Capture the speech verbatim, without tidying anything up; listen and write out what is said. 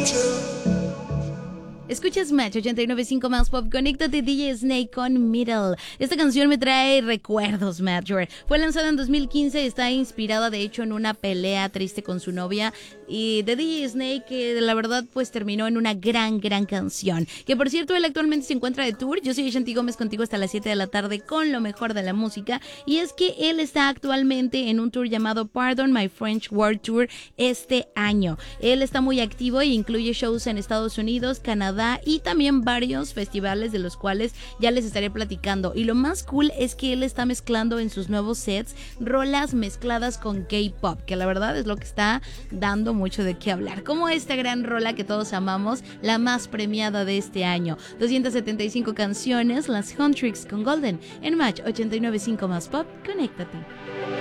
Escuchas Match ochenta y nueve punto cinco más Pop. Conéctate, D J Snake con Middle. Esta canción me trae recuerdos, Matcher. Fue lanzada en dos mil quince y está inspirada de hecho en una pelea triste con su novia y de D J Snake, que la verdad pues terminó en una gran, gran canción. Que por cierto, él actualmente se encuentra de tour. Yo soy Shanti Gómez contigo hasta las siete de la tarde con lo mejor de la música. Y es que él está actualmente en un tour llamado Pardon My French World Tour este año. Él está muy activo e incluye shows en Estados Unidos, Canadá y también varios festivales de los cuales ya les estaré platicando. Y lo más cool es que él está mezclando en sus nuevos sets rolas mezcladas con K-pop, que la verdad es lo que está dando mucho de qué hablar. Como esta gran rola que todos amamos, la más premiada de este año. doscientas setenta y cinco canciones, las Huntrix con Golden, en Match ochenta y nueve punto cinco más Pop. Conéctate.